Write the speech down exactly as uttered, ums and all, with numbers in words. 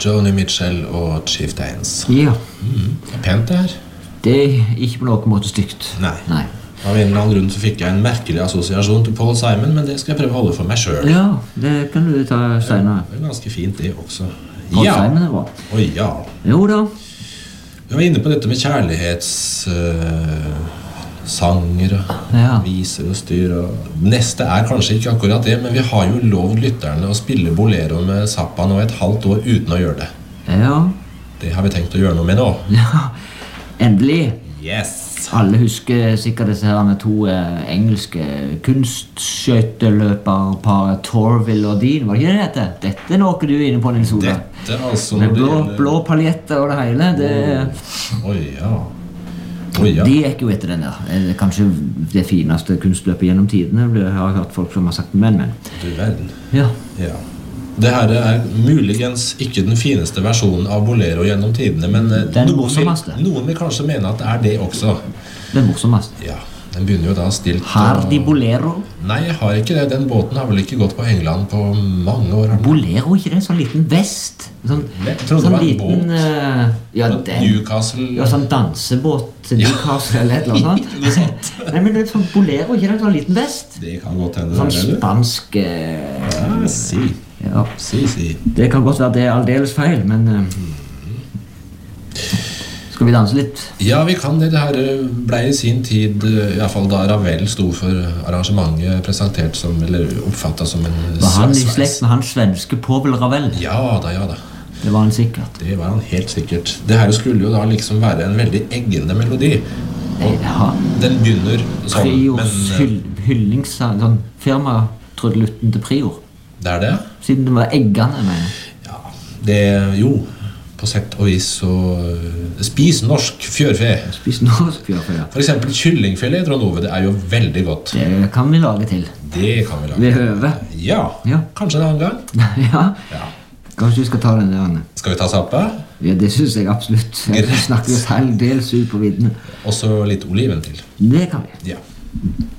Joni Mitchell og Chieftains. Ja. Mm. Det er pent det her. Det er ikke på noen måte stygt. Nei. Nei. Av en eller annen grunn så fikk jeg en merkelig assosiasjon til Paul Simon, men det skal jeg prøve å holde for meg selv. Ja, det kan du ta senere. Det er ganske fint det også. Paul Ja. Simon er bra. Oi, ja. Jo da. Vi var inne på dette med kjærlighets uh, sanger og Ja. viser og styr. Og neste er kanskje ikke akkurat det, men vi har jo lovd lytterne å spille bolero med Zappa nå et halvt år uten å gjøre det. Ja. Det har vi tenkt å gjøre noe med nå. Ja. Endelig. Yes! Alle husker sikkert disse her med to eh, engelske kunstskøyteløperpar, Torville og Dean. Var det ikke det dette? Dette er noe du er inne på, Nils Ola. Dette altså Med når det blå, gjelder- blå paljetter og det hele. Det, Oi, ja. Oi, ja. De gikk jo etter den der. Det er kanskje det fineste kunstløpet gjennom tidene. Det har jeg hørt folk som har sagt men, men. Du verden. Ja. Ja. Det her er muligens ikke den fineste versjonen av bolero gjennom tidene, men eh, Den noen, morsomste. vil, noen vil kanskje mene at det er det også. Det er morsomst. Ja, den begynner jo da stilt Har de bolero? Nei, jeg har ikke det. Den båten har vel ikke gått på England på mange år. har den? Bolero, ikke det? En sånn liten vest. Sånn, Jeg trodde det sånn var en liten, båt. eh, ja, På den. Newcastle. Ja, sånn dansebåt til Newcastle eller et eller annet. Noe sånt. Nei, men det er sånn bolero, ikke det? En sånn liten vest. Det kan godt hende. Sånn det er det, spansk eh, eller? Ja, si. ja. Si, si. Det kan godt være det er aldeles feil, men eh, skal vi danse litt? Ja, vi kan det. Det her eh, ble i sin tid, eh, i hvert fall da Ravel sto for arrangementet, presentert som, eller oppfattet som en Var han i slags- slekt med han svenske Povel Ravel? Ja da, ja da. Det var han sikkert. Det var han helt sikkert. Det her skulle jo da liksom være en veldig eggende melodi. Og Ja. den begynner sånn, Priors men eh, hyll, hyllingssang, sånn firmatrudelutten til Prior. det er det. Siden det var eggene, mener jeg. Ja, det jo, på sett og vis så eh, spis norsk fjørfe. Spis norsk fjørfe, ja. For eksempel kyllingfilet, Trond Ove, det er jo veldig godt. Det kan vi lage til. Det kan vi lage. Ved høve. Ja, Ja. kanskje en annen gang. Ja. Ja. Kanskje du skal ta den der, Anne? Skal vi ta Zappa? Ja, det synes jeg absolutt. Jeg Greit. snakker jo selv dels ut på viddene. Og så litt oliven til. Det kan vi. Ja.